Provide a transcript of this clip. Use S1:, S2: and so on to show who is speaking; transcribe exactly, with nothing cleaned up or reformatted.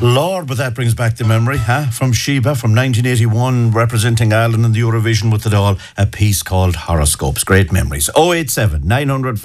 S1: Lord, but that brings back the memory, huh? From Sheba, from nineteen eighty-one, representing Ireland in the Eurovision with it all, a piece called Horoscopes. Great memories. oh eight seven, nine hundred